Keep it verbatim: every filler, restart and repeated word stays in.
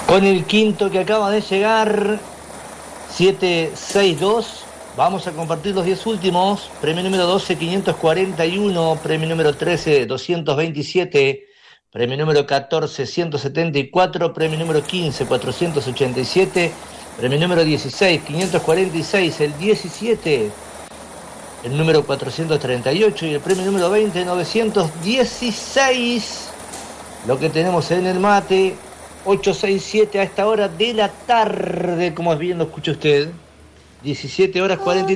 Con el quinto que acaba de llegar, siete seis dos, vamos a compartir los diez últimos. Premio número doce, quinientos cuarenta y uno. Premio número trece, doscientos veintisiete. Premio número catorce, ciento setenta y cuatro. Premio número quince, cuatrocientos ochenta y siete. Premio número dieciséis, quinientos cuarenta y seis. El diecisiete, el número cuatrocientos treinta y ocho. Y el premio número veinte, novecientos dieciséis. Lo que tenemos en el mate, ocho seis siete a esta hora de la tarde, como bien lo escucha usted. diecisiete horas cuarenta y tres.